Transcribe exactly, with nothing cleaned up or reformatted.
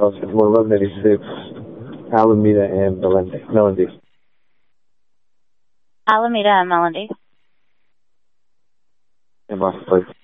eleven eighty-six, Alameda and Melendez. Melendez. Alameda and Melendez. And lost place.